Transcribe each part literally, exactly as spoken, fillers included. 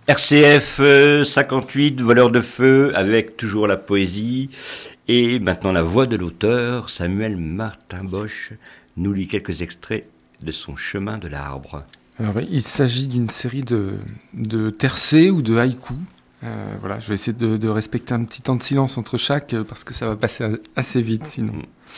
R C F euh, cinquante-huit, voleur de feu, avec toujours la poésie. Et maintenant la voix de l'auteur, Samuel Martin Bosch, nous lit quelques extraits de son Chemin de l'arbre. Alors, il s'agit d'une série de, de tercets ou de haïkus. Euh, voilà, je vais essayer de, de respecter un petit temps de silence entre chaque, parce que ça va passer assez vite sinon.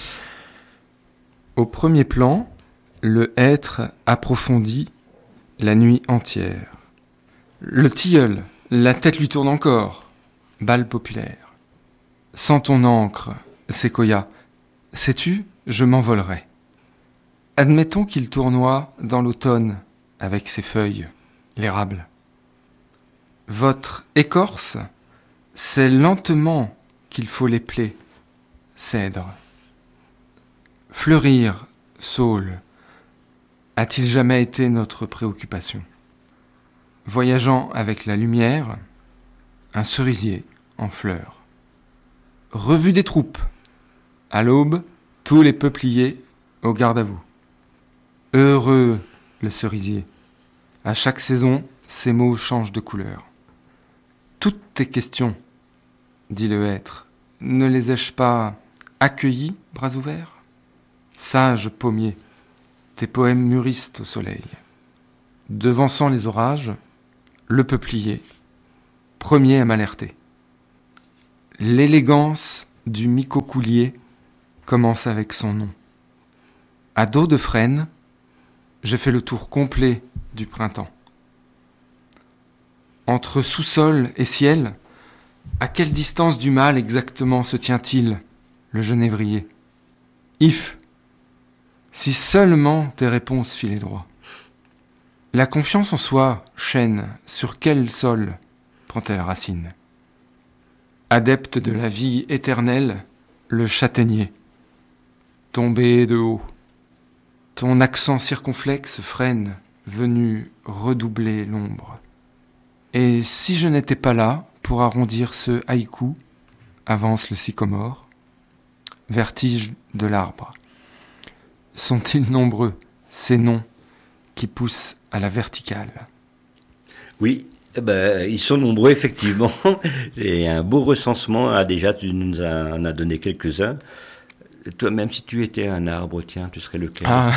Au premier plan, le hêtre approfondit la nuit entière. Le tilleul, la tête lui tourne encore. Bal populaire. Sans ton encre, séquoia, sais-tu, je m'envolerai. Admettons qu'il tournoie dans l'automne avec ses feuilles, l'érable. Votre écorce, c'est lentement qu'il faut l'épeler, cèdre. Fleurir, saule, a-t-il jamais été notre préoccupation? Voyageant avec la lumière, un cerisier en fleurs. Revue des troupes, à l'aube, tous les peupliers au garde à vous. Heureux le cerisier, à chaque saison, ses mots changent de couleur. Toutes tes questions, dit le hêtre, ne les ai-je pas accueillies, bras ouverts? Sage pommier, tes poèmes mûrissent au soleil. Devançant les orages, le peuplier, premier à m'alerter. L'élégance du micocoulier commence avec son nom. À dos de frêne, j'ai fait le tour complet du printemps. Entre sous-sol et ciel, à quelle distance du mal exactement se tient-il, le genévrier? If, si seulement tes réponses filaient droit. La confiance en soi, chêne, sur quel sol prend-elle racine? Adepte de la vie éternelle, le châtaignier, tombé de haut. Ton accent circonflexe freine, venu redoubler l'ombre. Et si je n'étais pas là pour arrondir ce haïku, avance le sycomore, vertige de l'arbre. Sont-ils nombreux, ces noms qui poussent à la verticale? Oui, eh ben, ils sont nombreux effectivement, et un beau recensement, ah, déjà tu nous en as donné quelques-uns. Toi, même si tu étais un arbre, tiens, tu serais lequel? Ah.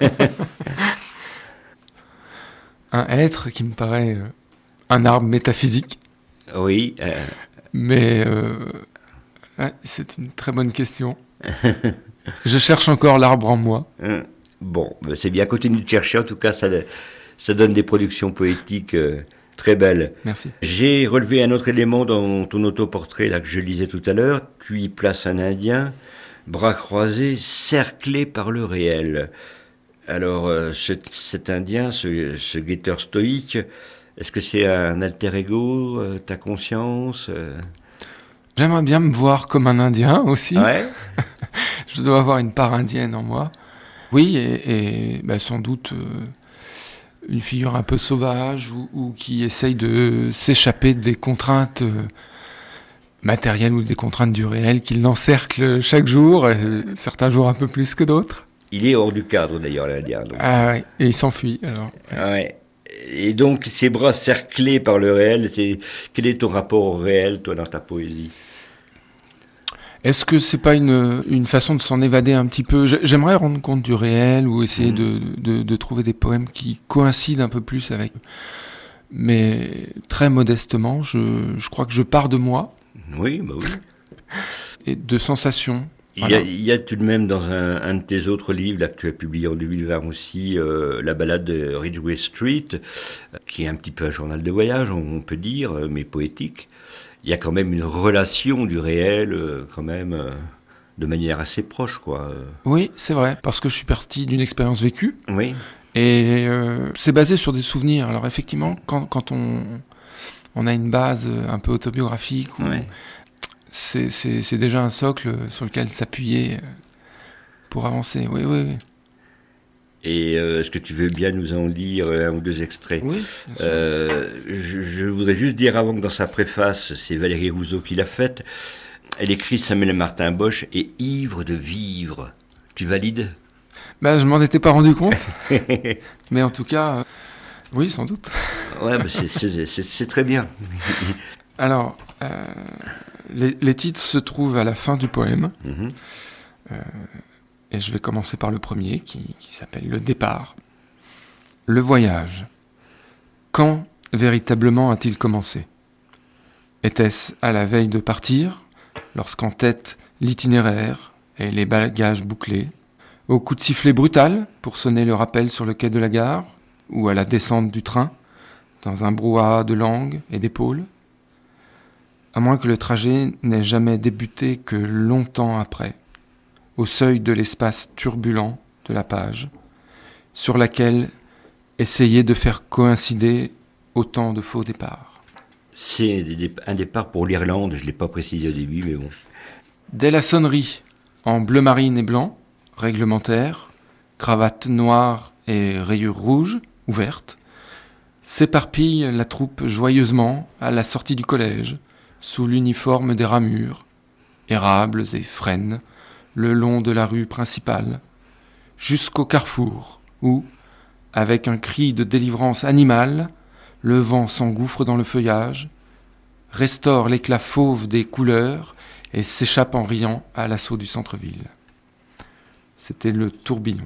Un être qui me paraît euh, un arbre métaphysique. Oui. Euh... Mais euh, ouais, c'est une très bonne question. Je cherche encore l'arbre en moi. Bon, c'est bien, continue de chercher. En tout cas, ça, ça donne des productions poétiques euh, très belles. Merci. J'ai relevé un autre élément dans ton autoportrait là, que je lisais tout à l'heure. Tu y places un Indien, bras croisés, cerclé par le réel. Alors, euh, ce, cet Indien, ce, ce guetteur stoïque, est-ce que c'est un alter ego, euh, ta conscience euh... J'aimerais bien me voir comme un Indien aussi. Ouais. Je dois avoir une part indienne en moi. Oui, et, et bah, sans doute euh, une figure un peu sauvage ou, ou qui essaye de s'échapper des contraintes euh, matérielles ou des contraintes du réel qui l'encerclent chaque jour, et certains jours un peu plus que d'autres. Il est hors du cadre d'ailleurs, l'Indien. Donc. Ah ouais, et il s'enfuit alors. Ouais. Et donc, ses bras cerclés par le réel, c'est... quel est ton rapport au réel, toi, dans ta poésie? Est-ce que c'est pas une, une façon de s'en évader un petit peu? J'aimerais rendre compte du réel ou essayer mmh. de, de, de trouver des poèmes qui coïncident un peu plus avec... Mais très modestement, je, je crois que je pars de moi. Oui, bah oui. Et de sensations. Il y, a, il y a tout de même dans un, un de tes autres livres, là, que tu as publié en deux mille vingt aussi, euh, la balade de Ridgeway Street, qui est un petit peu un journal de voyage, on peut dire, mais poétique. Il y a quand même une relation du réel, euh, quand même, euh, de manière assez proche, quoi. Oui, c'est vrai, parce que je suis parti d'une expérience vécue. Oui. Et euh, c'est basé sur des souvenirs. Alors effectivement, quand, quand on, on a une base un peu autobiographique, ou, ouais. c'est, c'est, c'est déjà un socle sur lequel s'appuyer pour avancer. Oui, oui, oui. Et euh, est-ce que tu veux bien nous en lire un ou deux extraits? Oui. Euh, je, je voudrais juste dire avant que dans sa préface, c'est Valérie Rousseau qui l'a faite, elle écrit Samuel Martin Bosch est ivre de vivre. Tu valides? Ben, je m'en étais pas rendu compte. Mais en tout cas, euh, oui, sans doute. Ouais, bah c'est, c'est, c'est, c'est très bien. Alors, euh, les, les titres se trouvent à la fin du poème. Mm-hmm. Euh, et je vais commencer par le premier, qui, qui s'appelle « Le départ ». Le voyage. Quand véritablement a-t-il commencé ? Était-ce à la veille de partir, lorsqu'en tête l'itinéraire et les bagages bouclés, au coup de sifflet brutal pour sonner le rappel sur le quai de la gare, ou à la descente du train, dans un brouhaha de langue et d'épaules ? À moins que le trajet n'ait jamais débuté que longtemps après, au seuil de l'espace turbulent de la page, sur laquelle essayer de faire coïncider autant de faux départs. C'est un départ pour l'Irlande, je ne l'ai pas précisé au début, mais bon. Dès la sonnerie, en bleu marine et blanc, réglementaire, cravate noire et rayures rouges, ouvertes, s'éparpille la troupe joyeusement à la sortie du collège, sous l'uniforme des ramures, érables et frênes, le long de la rue principale, jusqu'au carrefour, où, avec un cri de délivrance animale, le vent s'engouffre dans le feuillage, restaure l'éclat fauve des couleurs et s'échappe en riant à l'assaut du centre-ville. C'était le tourbillon.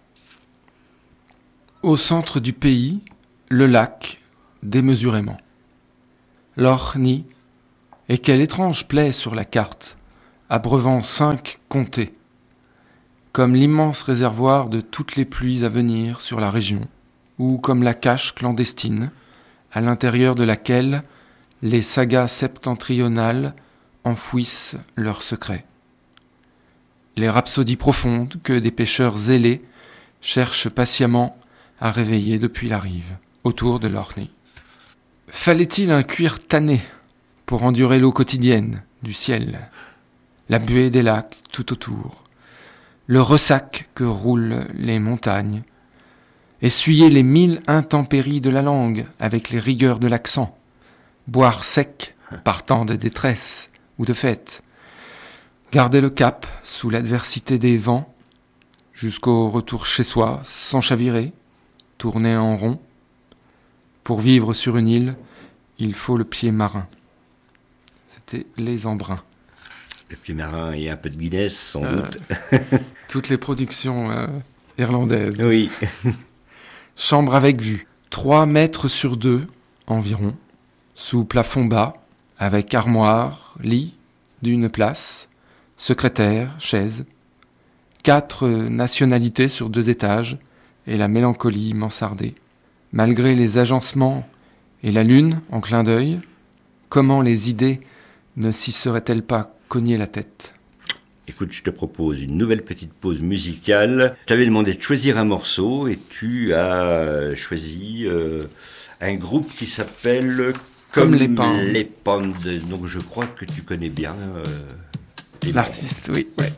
Au centre du pays, le lac, démesurément. L'Orny, et quelle étrange plaie sur la carte, abreuvant cinq comtés, comme l'immense réservoir de toutes les pluies à venir sur la région, ou comme la cache clandestine, à l'intérieur de laquelle les sagas septentrionales enfouissent leurs secrets. Les rhapsodies profondes que des pêcheurs zélés cherchent patiemment à réveiller depuis la rive, autour de l'Orny. Fallait-il un cuir tanné pour endurer l'eau quotidienne du ciel, la buée des lacs tout autour, le ressac que roulent les montagnes, essuyer les mille intempéries de la langue avec les rigueurs de l'accent, boire sec par temps de détresse ou de fête, garder le cap sous l'adversité des vents, jusqu'au retour chez soi sans chavirer, tourner en rond. Pour vivre sur une île, il faut le pied marin. C'était les embruns. Le pied marin et un peu de Guinness, sans Euh, doute. Toutes les productions euh, irlandaises. Oui. Chambre avec vue. Trois mètres sur deux, environ, sous plafond bas, avec armoire, lit, d'une place, secrétaire, chaise. Quatre nationalités sur deux étages, et la mélancolie mansardée. Malgré les agencements et la lune en clin d'œil, comment les idées ne s'y seraient-elles pas cogné la tête? Écoute, je te propose une nouvelle petite pause musicale. Je t'avais demandé de choisir un morceau et tu as choisi euh, un groupe qui s'appelle Comme, Comme les Pandes. les Pandes. Donc je crois que tu connais bien euh, les L'artiste, oui. Ouais.